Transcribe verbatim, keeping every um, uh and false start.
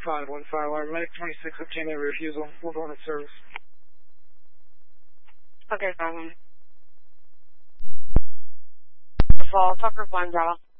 five one five, Medic twenty-six, obtain a refusal. We'll go on service. Okay, five one. Fall, Tucker, one, Bravo.